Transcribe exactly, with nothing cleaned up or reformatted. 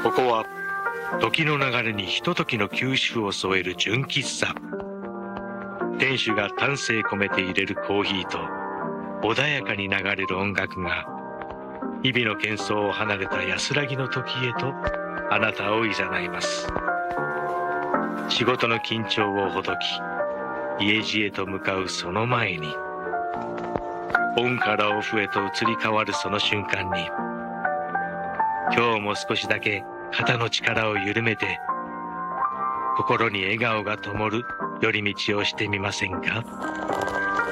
ここは時の流れにひとときの休止符を添える純喫茶。店主が丹精込めて入れるコーヒーと穏やかに流れる音楽が日々の喧騒を離れた安らぎの時へとあなたを誘います。仕事の緊張をほどき家路へと向かうその前に、オンからオフへと移り変わるその瞬間に、今日も少しだけ肩の力を緩めて心に笑顔が灯る寄り道をしてみませんか？